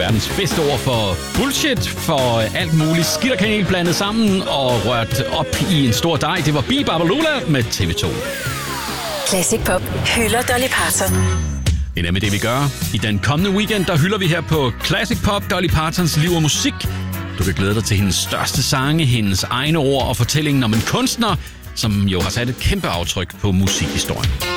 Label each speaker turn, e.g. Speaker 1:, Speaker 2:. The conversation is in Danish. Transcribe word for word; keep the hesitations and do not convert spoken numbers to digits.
Speaker 1: verdens bedste ord for bullshit, for alt muligt skidt og kanel blandet sammen og rørt op i en stor dej. Det var Bi Babalula med T V to.
Speaker 2: Classic Pop hylder Dolly Parton.
Speaker 1: Det er nemlig det, vi gør. I den kommende weekend, der hylder vi her på Classic Pop Dolly Partons liv og musik. Du kan glæde dig til hendes største sange, hendes egne ord og fortællingen om en kunstner, som jo har sat et kæmpe aftryk på musikhistorien.